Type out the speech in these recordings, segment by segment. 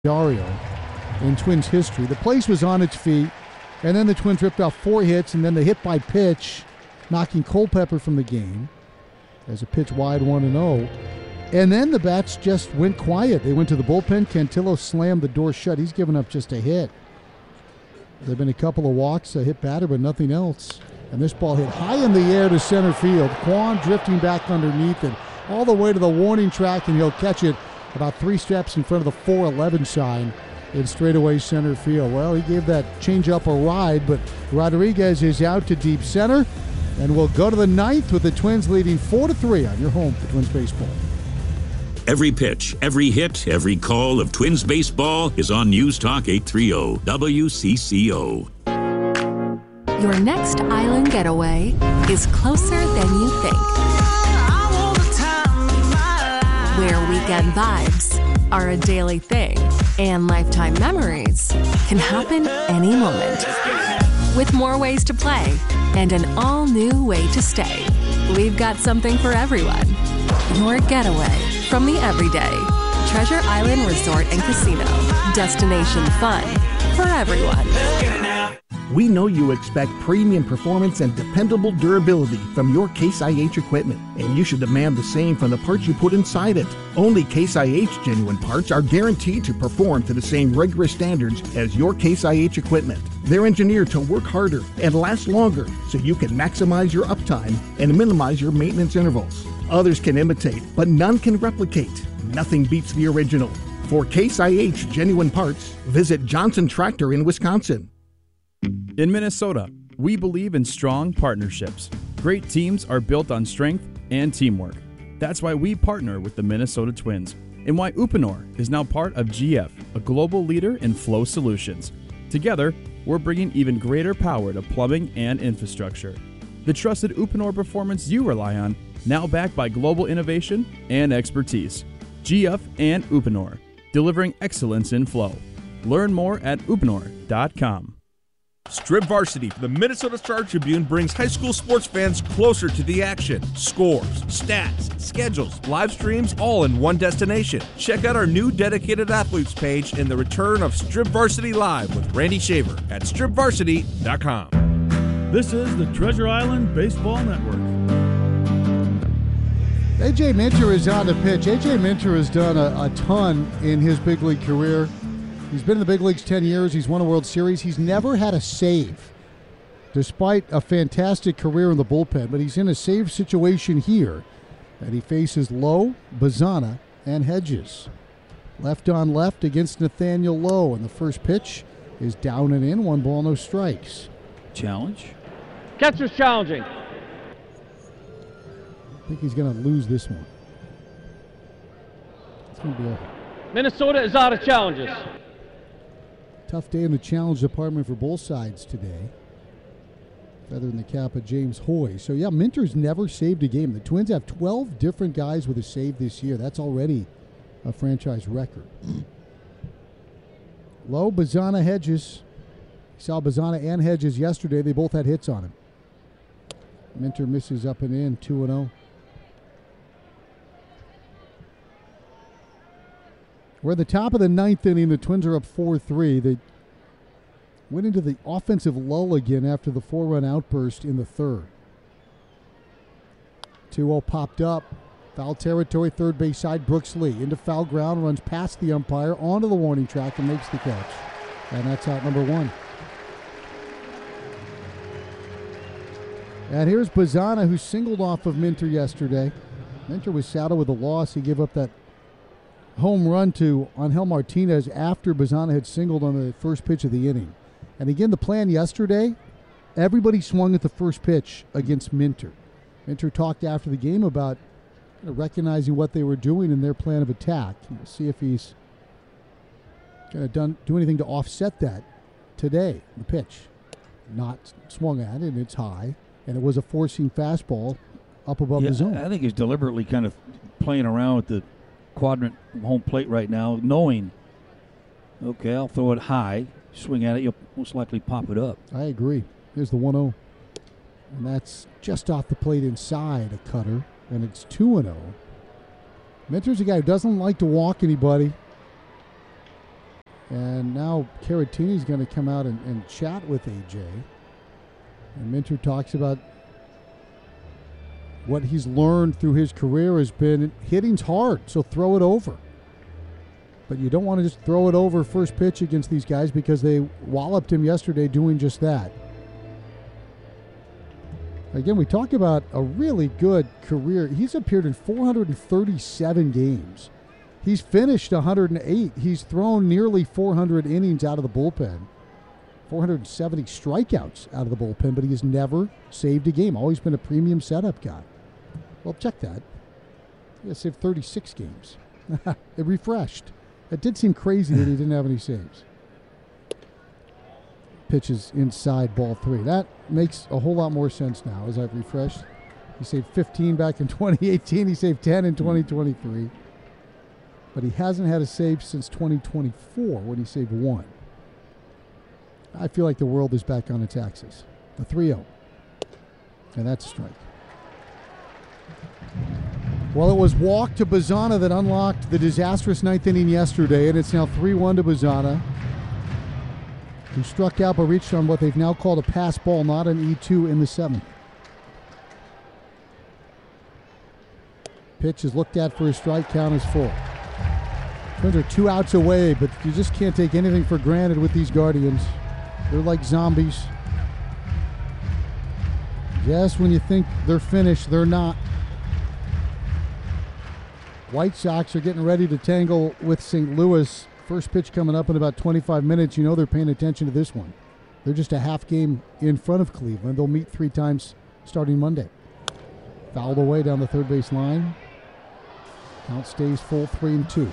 Dario in Twins history. The place was on its feet, and then the Twins ripped off 4 hits, and then the hit by pitch, knocking Culpepper from the game as a pitch wide 1-0. And then the bats just went quiet. They went to the bullpen. Cantillo slammed the door shut. He's given up just a hit. There have been a couple of walks, a hit batter, but nothing else. And this ball hit high in the air to center field. Kwan drifting back underneath it, all the way to the warning track, and he'll catch it about 3 steps in front of the 411 sign in straightaway center field. Well, he gave that changeup a ride, but Rodriguez is out to deep center, and we'll go to the 9th with the Twins leading 4-3 on your home for Twins baseball. Every pitch, every hit, every call of Twins baseball is on News Talk 830 WCCO. Your next island getaway is closer than you think. Where weekend vibes are a daily thing and lifetime memories can happen any moment. With more ways to play and an all-new way to stay, we've got something for everyone. Your getaway from the everyday. Treasure Island Resort and Casino. Destination fun for everyone. We know you expect premium performance and dependable durability from your Case IH equipment, and you should demand the same from the parts you put inside it. Only Case IH genuine parts are guaranteed to perform to the same rigorous standards as your Case IH equipment. They're engineered to work harder and last longer so you can maximize your uptime and minimize your maintenance intervals. Others can imitate, but none can replicate. Nothing beats the original. For Case IH genuine parts, visit Johnson Tractor in Wisconsin. In Minnesota, we believe in strong partnerships. Great teams are built on strength and teamwork. That's why we partner with the Minnesota Twins, and why Uponor is now part of GF, a global leader in flow solutions. Together, we're bringing even greater power to plumbing and infrastructure. The trusted Uponor performance you rely on, now backed by global innovation and expertise. GF and Uponor, delivering excellence in flow. Learn more at uponor.com. Strip Varsity from the Minnesota Star Tribune brings high school sports fans closer to the action. Scores, stats, schedules, live streams, all in one destination. Check out our new dedicated athletes page and the return of Strip Varsity Live with Randy Shaver at stripvarsity.com. This is the Treasure Island Baseball Network. A.J. Minter is on the pitch. A.J. Minter has done a ton in his big league career. He's been in the big leagues 10 years. He's won a World Series. He's never had a save, despite a fantastic career in the bullpen. But he's in a save situation here, and he faces Lowe, Bazana, and Hedges. Left on left against Nathaniel Lowe, and the first pitch is down and in. 1 ball, no strikes. Challenge. Catcher's challenging. I think he's going to lose this one. It's going to be a Minnesota is out of challenges. tough day in the challenge department for both sides today. Feather in the cap of James Hoy. So, yeah, Minter's never saved a game. The Twins have 12 different guys with a save this year. That's already a franchise record. Low, Bazana, Hedges. You saw Bazana and Hedges yesterday. They both had hits on him. Minter misses up and in, 2-0. We're at the top of the 9th inning. The Twins are up 4-3. They went into the offensive lull again after the 4-run outburst in the 3rd. 2-0 popped up. Foul territory, third base side. Brooks Lee into foul ground, runs past the umpire, onto the warning track, and makes the catch. And that's out number 1. And here's Bazana, who singled off of Minter yesterday. Minter was saddled with a loss. He gave up that home run to Angel Martinez after Bazana had singled on the first pitch of the inning. And again, the plan yesterday, everybody swung at the first pitch against Minter. Minter talked after the game about recognizing what they were doing in their plan of attack. We'll see if he's going to do anything to offset that today. The pitch not swung at, and it's high, and it was a four-seam fastball up above the zone. I think he's deliberately kind of playing around with the quadrant home plate right now, knowing, okay, I'll throw it high, swing at it, you'll most likely pop it up. I agree. Here's the 1-0. And that's just off the plate inside a cutter, and it's 2-0. Minter's a guy who doesn't like to walk anybody. And now Caratini's going to come out and chat with AJ. And Minter talks about what he's learned through his career has been hitting's hard, so throw it over. But you don't want to just throw it over first pitch against these guys because they walloped him yesterday doing just that. Again, we talk about a really good career. He's appeared in 437 games. He's finished 108. He's thrown nearly 400 innings out of the bullpen. 470 strikeouts out of the bullpen, but he has never saved a game. Always been a premium setup guy. Well, check that. He has saved 36 games. It refreshed. It did seem crazy that he didn't have any saves. Pitches inside, ball 3. That makes a whole lot more sense now as I've refreshed. He saved 15 back in 2018. He saved 10 in 2023. But he hasn't had a save since 2024 when he saved 1. I feel like the world is back on its axis. The 3-0. And that's a strike. Well, it was walk to Bazana that unlocked the disastrous 9th inning yesterday, and it's now 3-1 to Bazana, who struck out but reached on what they've now called a pass ball, not an E2 in the 7th. Pitch is looked at for a strike, count is full. Twins are 2 outs away, but you just can't take anything for granted with these Guardians. They're like zombies. Just when you think they're finished, they're not. White Sox are getting ready to tangle with St. Louis. First pitch coming up in about 25 minutes. You know they're paying attention to this one. They're just a half game in front of Cleveland. They'll meet 3 times starting Monday. Fouled away down the third base line. Count stays full, 3-2.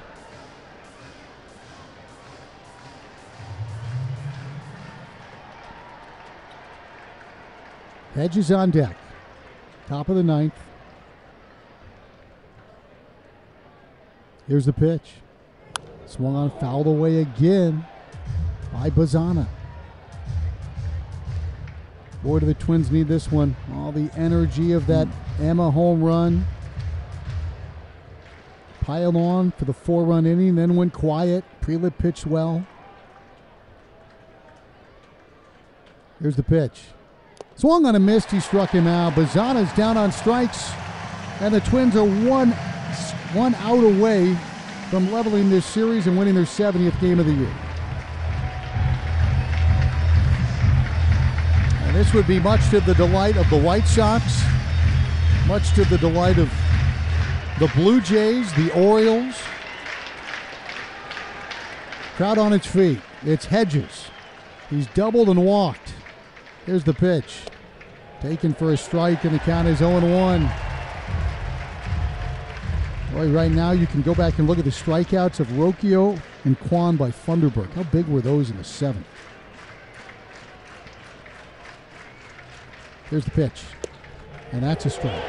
Hedges on deck. Top of the 9th. Here's the pitch. Swung on, fouled away again by Bazana. Boy, do the Twins need this one. All the energy of that Emma home run. Pile on for the 4-run inning, then went quiet. Prelip pitched well. Here's the pitch. Swung on a missed, he struck him out. Bazana's down on strikes, and the Twins are one out away from leveling this series and winning their 70th game of the year. And this would be much to the delight of the White Sox, much to the delight of the Blue Jays, the Orioles. Crowd on its feet. It's Hedges. He's doubled and walked. Here's the pitch. Taken for a strike, and the count is 0-1. Boy, right now you can go back and look at the strikeouts of Rocchio and Kwan by Funderburk. How big were those in the 7th? Here's the pitch. And that's a strike.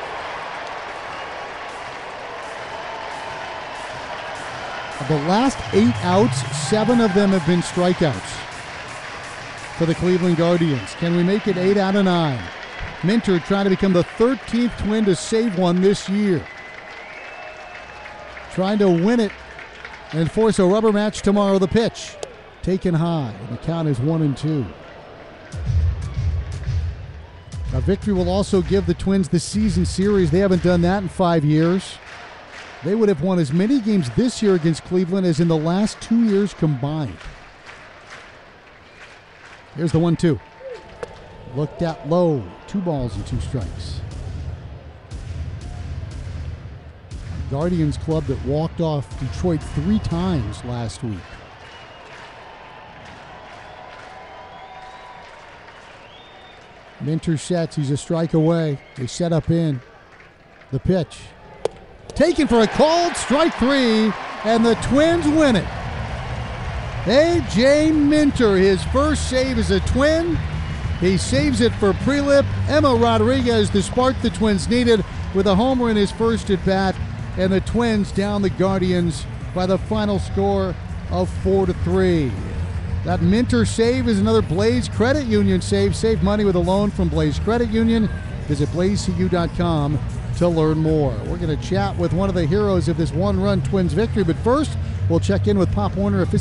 Of the last 8 outs, 7 of them have been strikeouts for the Cleveland Guardians. Can we make it 8 out of 9? Minter trying to become the 13th Twin to save one this year. Trying to win it and force a rubber match tomorrow. The pitch taken high, and the count is 1-2. A victory will also give the Twins the season series. They haven't done that in 5 years. They would have won as many games this year against Cleveland as in the last 2 years combined. Here's the 1-2. Looked at low. 2 balls and 2 strikes. Guardians club that walked off Detroit 3 times last week. Minter sets. He's a strike away. They set up in. The pitch. Taken for a called strike 3, and the Twins win it. A.J. Minter, his first save as a Twin. He saves it for Prelip. Emma Rodriguez, the spark the Twins needed, with a homer in his first at-bat. And the Twins down the Guardians by the final score of 4-3. That Minter save is another Blaze Credit Union save. Save money with a loan from Blaze Credit Union. Visit blazecu.com to learn more. We're going to chat with one of the heroes of this one-run Twins victory. But first, we'll check in with Pop Warner,